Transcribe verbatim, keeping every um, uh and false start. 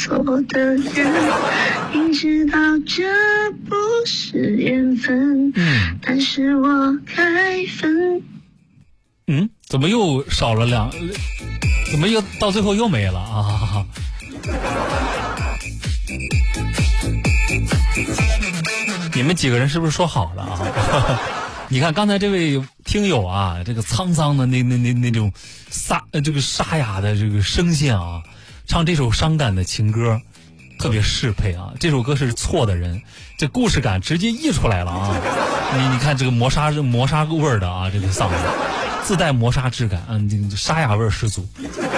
错的人，明知道这不是缘分，嗯，但是我该分。 嗯，怎么又少了两？怎么又到最后又没了啊？你们几个人是不是说好了啊？你看刚才这位听友啊，这个沧桑的那那那那种沙呃这个沙哑的这个声线啊，唱这首伤感的情歌，特别适配啊。这首歌是错的人，这故事感直接溢出来了啊！你你看这个磨砂磨砂味儿的啊，这个嗓子自带磨砂质感，嗯，这个沙哑味儿十足。